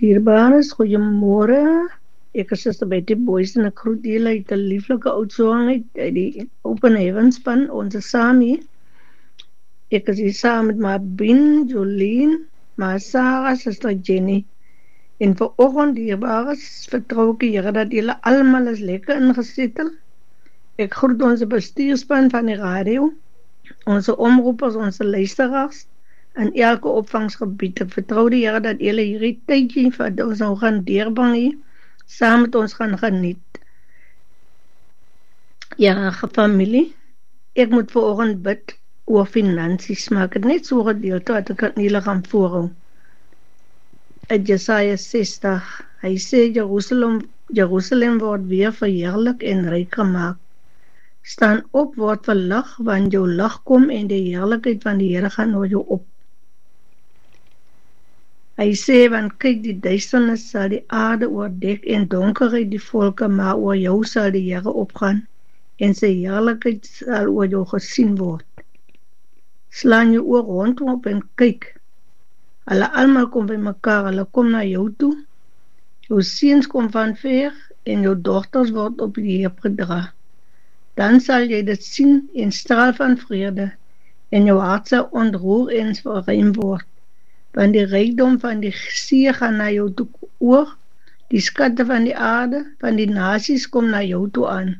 Dierbares, goeiemôre. Ek is Suster Betty Boys en ek groet julle uit 'n lieflike oudsong uit die Open Heavens span, ons is saam hier. Ek is hier saam met my Bin, Jolien, my Sarah, Suster Jenny. En vanoggend, dierbares, vertrou ek die Here dat julle almal is lekker ingesettel. Ek groet ons bestuurspan van die radio, ons omroepers, ons luisteraars in elke opvangsgebied. Ek vertrou die Here dat julle hierdie tydjie wat ons nou gaan deurbring hier, saam met ons gaan geniet. Ja, familie, ek moet vanoggend bid oor finansies, maar ek het net so gedeelte wat ek aan julle gaan voorhou. Uit Jesaja 60, hy sê Jerusalem word weer verheerlik en ryk gemaak. Staan op, word verlig, want jou lig kom en die heerlikheid van die Here gaan oor jou op. Hy sê, want kyk, die duisternis sal die aarde oordek en donkerheid die volke, maar oor jou sal die Here opgaan en sy heerlikheid sal oor jou gesien word. Slaan jou oor rondom op en kyk. Hulle almal kom by mekaar, hulle kom na jou toe. Jou seuns kom van ver en jou dogters word op die heup gedra. Dan sal jy dit sien en straal van vrede en jou hart sal ontroer en verruim word. Want die rykdom van die see gaan na jou toe oor, die skatte van die aarde, van die nasies kom na jou toe aan.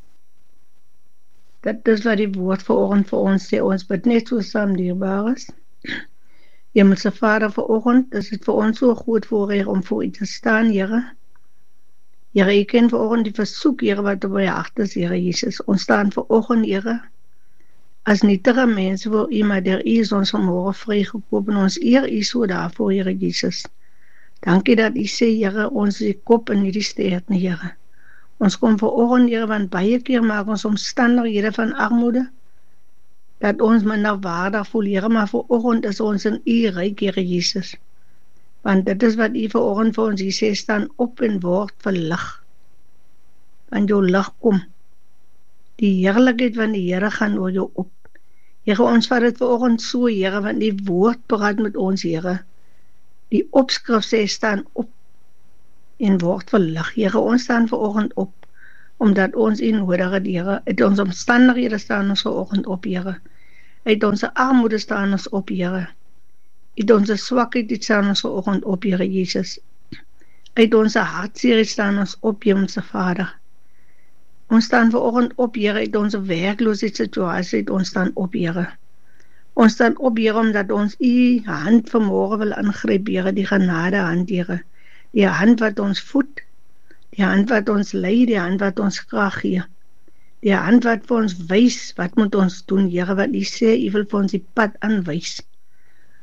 Dit is wat die woord vanoggend vir ons sê, ons bid net so saam, dierbares. Hemelse Vader, vanoggend is dit vir ons so groot voorreg om voor U te staan, Here. Here, U ken vanoggend die versoek, Here, wat op my hart is, Here Jesus. Ons staan vanoggend, Here, as nietige mense voor U, maar der U is ons vanmorgen vrygekoop en ons eer U so daarvoor, Here Jesus. Dankie dat U sê, Here, ons is die kop en nie die stert nie, Here. Ons kom vanoggend, Here, want baie keer maak ons omstandighede van armoede, dat ons minder waardig voel, Here, maar vanoggend is ons in U ryk, Here Jesus. Want dit is wat U vanoggend vir ons hier sê, staan op en word verlig. Want jou lig kom. Die heerlikheid van die Here gaan oor jou op. Here, ons vat dit vanoggend so, Here, want die woord praat met ons, Here. Die opskrif sê, staan op en word verlig. Here, ons staan vanoggend op, omdat ons U nodig het, Here. Uit ons omstandighede staan ons vanoggend op, Here. Uit onze armoede staan ons op, Here. Uit onze swakheid staan ons vanoggend op, Here Jesus. Uit onze hartseer staan ons op, Hemelse Vader. Ons staan vanoggend op, Here, uit onze werkloosheidssituasie, ons staan op, Here. Ons staan op, Here, omdat ons U hand vanmorgen wil aangryp, Here, die genade hand, Here. Die hand wat ons voed, die hand wat ons lei, die hand wat ons krag gee. Die hand wat vir ons wys, wat moet ons doen, Here, wat U sê, U wil vir ons die pad aanwys.